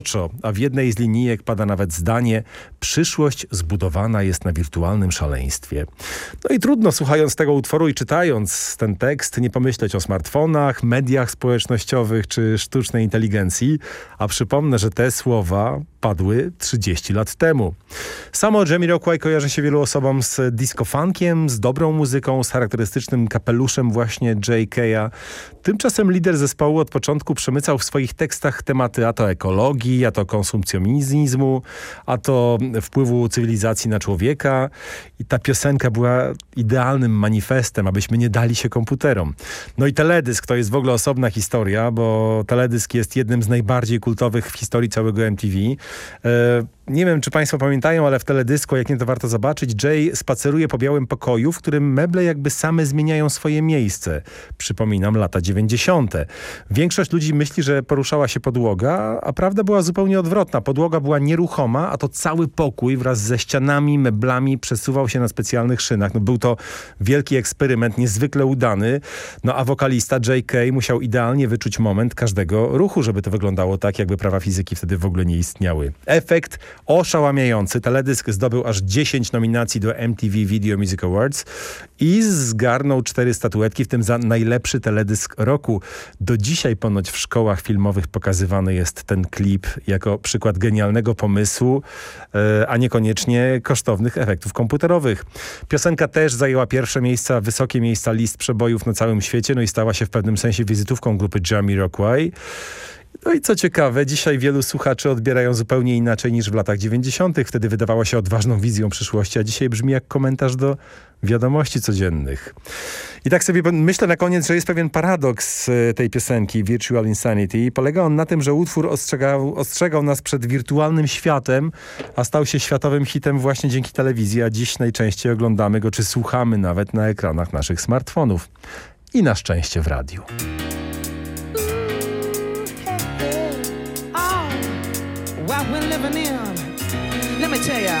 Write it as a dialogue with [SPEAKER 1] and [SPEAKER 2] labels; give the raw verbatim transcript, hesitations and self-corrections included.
[SPEAKER 1] a w jednej z linijek pada nawet zdanie: przyszłość zbudowana jest na wirtualnym szaleństwie. No i trudno, słuchając tego utworu i czytając ten tekst, nie pomyśleć o smartfonach, mediach społecznościowych czy sztucznej inteligencji, a przypomnę, że te słowa padły trzydzieści lat temu. Samo Jamiroquai kojarzy się wielu osobom z disco-funkiem, z dobrą muzyką, z charakterystycznym kapeluszem właśnie J K'a. Tymczasem lider zespołu od początku przemycał w swoich tekstach tematy a to ekologii, a to konsumpcjonizmu, a to wpływu cywilizacji na człowieka. I ta piosenka była idealnym manifestem, abyśmy nie dali się komputerom. No i teledysk to jest w ogóle osobna historia, bo teledysk jest jednym z najbardziej kultowych w historii całego M T V. E, nie wiem, czy państwo pamiętają, ale w teledysku, jak nie, to warto zobaczyć, Jay spaceruje po białym pokoju, w którym meble jakby same zmieniają swoje miejsce. Przypominam, lata dziewięćdziesiąte. Większość ludzi myśli, że poruszała się podłoga, a prawda była zupełnie odwrotna. Podłoga była nieruchoma, a to cały pokój wraz ze ścianami, meblami przesuwał się na specjalnych szynach. No, był to wielki eksperyment, niezwykle udany. No a wokalista J K musiał idealnie wyczuć moment każdego ruchu, żeby to wyglądało tak, jakby prawa fizyki wtedy w ogóle nie istniały. Efekt oszałamiający. Teledysk zdobył aż dziesięć nominacji do M T V Video Music Awards i zgarnął cztery statuetki, w tym za najlepszy teledysk roku. Do dzisiaj ponoć w szkołach filmowych pokazywany jest ten klip jako przykład genialnego pomysłu, e, a niekoniecznie kosztownych efektów komputerowych. Piosenka też zajęła pierwsze miejsca, wysokie miejsca list przebojów na całym świecie, no i stała się w pewnym sensie wizytówką grupy Jamiroquai. No i co ciekawe, dzisiaj wielu słuchaczy odbierają zupełnie inaczej niż w latach dziewięćdziesiątych. Wtedy wydawało się odważną wizją przyszłości, a dzisiaj brzmi jak komentarz do wiadomości codziennych. I tak sobie myślę na koniec, że jest pewien paradoks tej piosenki Virtual Insanity. Polega on na tym, że utwór ostrzegał, ostrzegał nas przed wirtualnym światem, a stał się światowym hitem właśnie dzięki telewizji, a dziś najczęściej oglądamy go, czy słuchamy nawet na ekranach naszych smartfonów. I na szczęście w radiu.
[SPEAKER 2] What we're living in, let me tell ya,